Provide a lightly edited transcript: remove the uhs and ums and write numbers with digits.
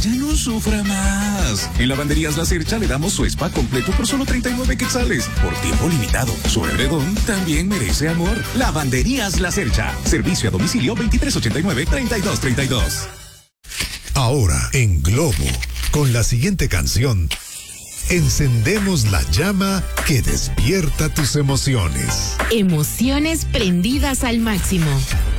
Ya no sufra más. En Lavanderías La Cercha le damos su spa completo por solo 39 quetzales. Por tiempo limitado. Su edredón también merece amor. Lavanderías La Cercha. Servicio a domicilio 2389-3232. Ahora en Globo, con la siguiente canción, encendemos la llama que despierta tus emociones. Emociones prendidas al máximo.